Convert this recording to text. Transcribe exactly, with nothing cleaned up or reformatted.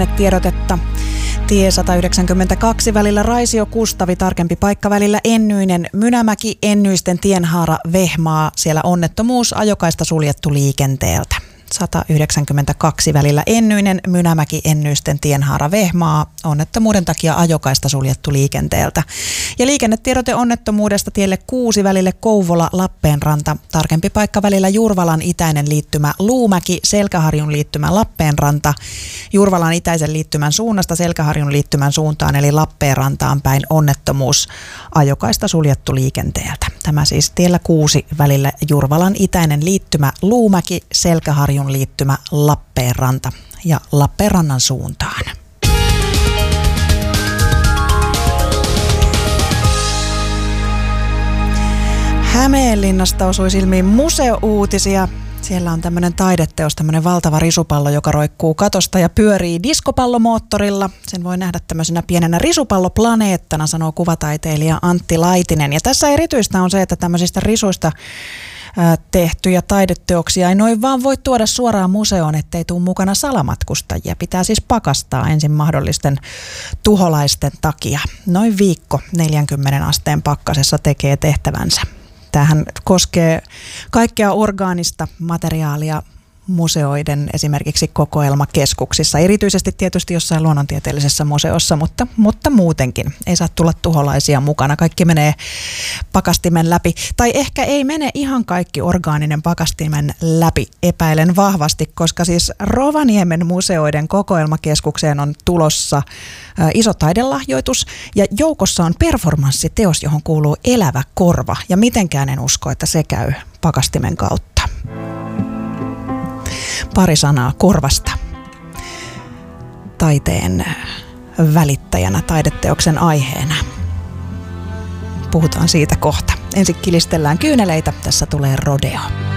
Tiedotetta. Tie sata yhdeksänkymmentäkaksi välillä Raisio-Kustavi, tarkempi paikka välillä Ennyinen, Mynämäki, Ennyisten tienhaara Vehmaa. Siellä onnettomuus, ajokaista suljettu liikenteeltä. sata yhdeksänkymmentäkaksi välillä Ennyinen, Mynämäki, Ennyisten tienhaara Vehmaa. Onnettomuuden takia ajokaista suljettu liikenteeltä. Ja liikennetiedote onnettomuudesta tielle kuusi välille Kouvola, Lappeenranta. Tarkempi paikka välillä Jurvalan itäinen liittymä Luumäki, Selkäharjun liittymä Lappeenranta. Jurvalan itäisen liittymän suunnasta Selkäharjun liittymän suuntaan eli Lappeenrantaan päin onnettomuus, ajokaista suljettu liikenteeltä. Tämä siis tiellä kuusi välillä Jurvalan itäinen liittymä Luumäki, Selkäharjun liittymä Lappeenranta ja Lappeenrannan suuntaan. Hämeenlinnasta osui silmiin museouutisia. Siellä on tämmöinen taideteos, tämmöinen valtava risupallo, joka roikkuu katosta ja pyörii diskopallomoottorilla. Sen voi nähdä tämmöisenä pienenä risupalloplaneettana, sanoo kuvataiteilija Antti Laitinen. Ja tässä erityistä on se, että tämmöisistä risuista tehtyjä taideteoksia ei noin vaan voi tuoda suoraan museoon, ettei tule mukana salamatkustajia. Pitää siis pakastaa ensin mahdollisten tuholaisten takia. Noin viikko neljänkymmenen asteen pakkasessa tekee tehtävänsä. Tämähän koskee kaikkea orgaanista materiaalia museoiden esimerkiksi kokoelmakeskuksissa, erityisesti tietysti jossain luonnontieteellisessä museossa, mutta, mutta muutenkin ei saa tulla tuholaisia mukana. Kaikki menee pakastimen läpi, tai ehkä ei mene ihan kaikki orgaaninen pakastimen läpi, epäilen vahvasti, koska siis Rovaniemen museoiden kokoelmakeskukseen on tulossa ä, iso taidelahjoitus, ja joukossa on performanssiteos, johon kuuluu elävä korva, ja mitenkään en usko, että se käy pakastimen kautta. Pari sanaa korvasta. Taiteen välittäjänä, taideteoksen aiheena. Puhutaan siitä kohta. Ensin kilistellään kyyneleitä. Tässä tulee Rodeo.